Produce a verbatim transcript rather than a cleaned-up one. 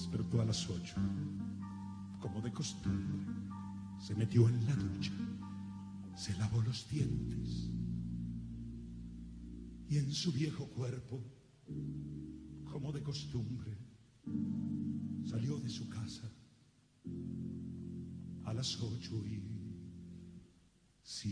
Despertó a las ocho, como de costumbre. Se metió en la ducha, se lavó los dientes y en su viejo cuerpo, como de costumbre, salió de su casa a las ocho y... sí.